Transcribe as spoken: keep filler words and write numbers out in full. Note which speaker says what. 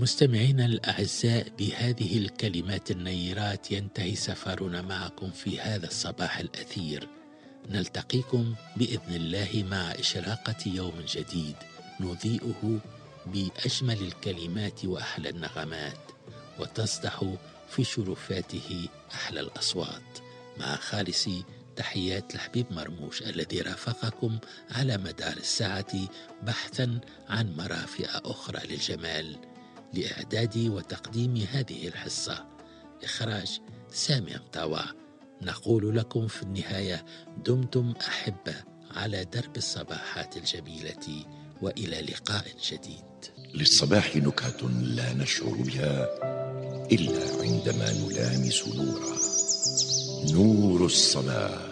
Speaker 1: مستمعينا الأعزاء، بهذه الكلمات النيرات ينتهي سفرنا معكم في هذا الصباح الأثير. نلتقيكم بإذن الله مع إشراقة يوم جديد نضيئه بأجمل الكلمات وأحلى النغمات، وتصدح في شرفاته أحلى الأصوات. مع خالص تحيات الحبيب مرموش الذي رافقكم على مدار الساعة بحثا عن مرافئ أخرى للجمال. لإعداد وتقديم هذه الحصة إخراج سامي مطاوع. نقول لكم في النهاية: دمتم أحبة على درب الصباحات الجميلة، وإلى لقاء جديد.
Speaker 2: للصباح نكهة لا نشعر بها إلا عندما نلامس نورا، نور الصباح.